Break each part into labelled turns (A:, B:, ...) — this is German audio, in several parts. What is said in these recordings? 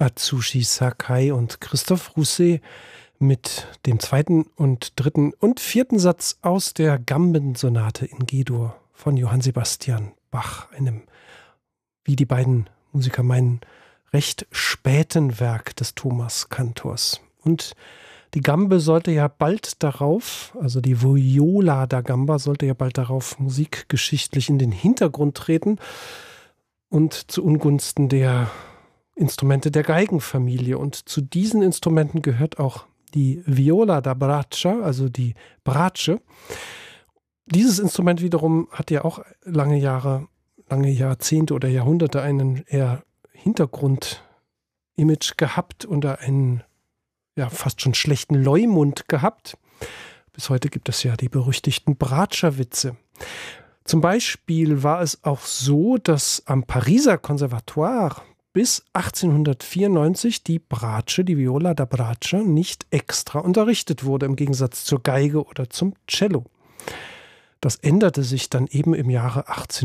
A: Atsushi Sakai und Christophe Rousset mit dem zweiten und dritten und vierten Satz aus der Gambensonate in G-Dur von Johann Sebastian Bach, einem, wie die beiden Musiker meinen, recht späten Werk des Thomas Kantors. Und die Gambe sollte ja bald darauf, also die Viola da Gamba sollte ja bald darauf musikgeschichtlich in den Hintergrund treten und zu Ungunsten der Instrumente der Geigenfamilie. Und zu diesen Instrumenten gehört auch die Viola da Braccia, also die Bratsche. Dieses Instrument wiederum hat ja auch lange Jahrzehnte oder Jahrhunderte einen eher Hintergrund-Image gehabt und einen fast schon schlechten Leumund gehabt. Bis heute gibt es ja die berüchtigten Bratscher-Witze. Zum Beispiel war es auch so, dass am Pariser Conservatoire bis 1894 die Bratsche, die Viola da Braccia, nicht extra unterrichtet wurde, im Gegensatz zur Geige oder zum Cello. Das änderte sich dann eben im Jahre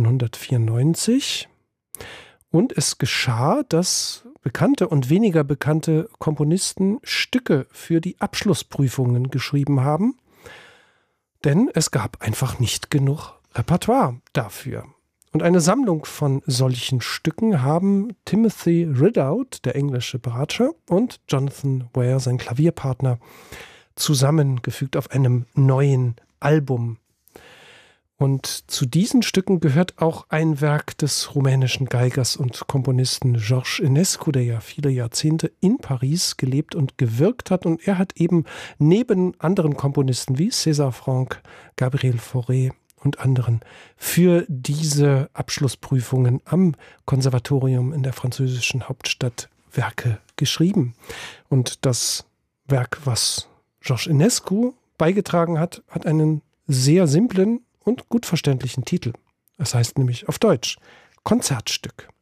A: 1894 und es geschah, dass bekannte und weniger bekannte Komponisten Stücke für die Abschlussprüfungen geschrieben haben, denn es gab einfach nicht genug Repertoire dafür. Und eine Sammlung von solchen Stücken haben Timothy Ridout, der englische Bratscher, und Jonathan Ware, sein Klavierpartner, zusammengefügt auf einem neuen Album. Und zu diesen Stücken gehört auch ein Werk des rumänischen Geigers und Komponisten George Enescu, der ja viele Jahrzehnte in Paris gelebt und gewirkt hat. Und er hat eben neben anderen Komponisten wie César Franck, Gabriel Fauré und anderen für diese Abschlussprüfungen am Konservatorium in der französischen Hauptstadt Werke geschrieben. Und das Werk, was George Enescu beigetragen hat, hat einen sehr simplen und gut verständlichen Titel. Das heißt nämlich auf Deutsch Konzertstück.